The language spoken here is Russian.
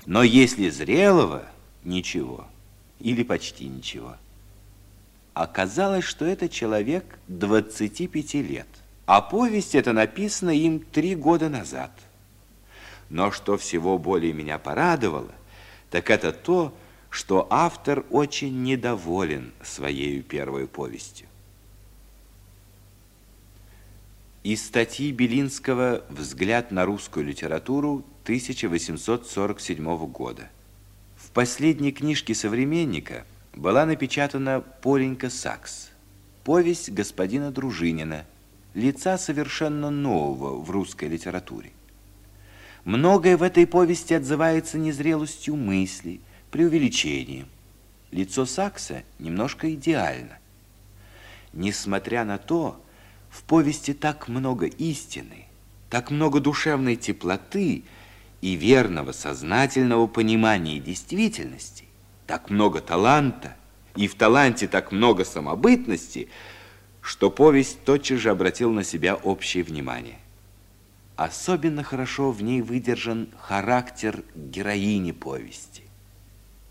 Но если зрелого, ничего. Или почти ничего. Оказалось, что это человек 25 лет. А повесть эта написана им 3 года назад. Но что всего более меня порадовало, так это то, что автор очень недоволен своей первой повестью. Из статьи Белинского «Взгляд на русскую литературу» 1847 года. В последней книжке «Современника» была напечатана «Поленька Сакс», повесть господина Дружинина, лица совершенно нового в русской литературе. Многое в этой повести отзывается незрелостью мысли, преувеличением. Лицо Сакса немножко идеально. Несмотря на то, в повести так много истины, так много душевной теплоты и верного сознательного понимания действительности, так много таланта, и в таланте так много самобытности, что повесть тотчас же обратила на себя общее внимание. Особенно хорошо в ней выдержан характер героини повести.